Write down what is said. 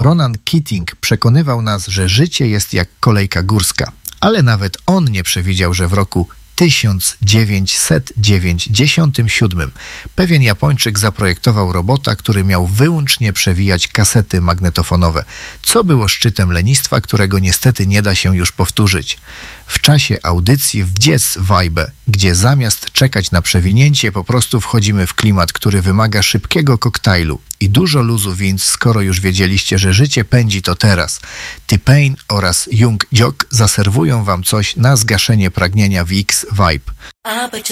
Ronan Keating przekonywał nas, że życie jest jak kolejka górska, ale nawet on nie przewidział, że w roku 1997 pewien Japończyk zaprojektował robota, który miał wyłącznie przewijać kasety magnetofonowe, co było szczytem lenistwa, którego niestety nie da się już powtórzyć. W czasie audycji w Jazz Vibe, gdzie zamiast czekać na przewinięcie po prostu wchodzimy w klimat, który wymaga szybkiego koktajlu i dużo luzu, więc skoro już wiedzieliście, że życie pędzi, to teraz T-Pain oraz Jung Jock zaserwują wam coś na zgaszenie pragnienia w X Vibe. I bet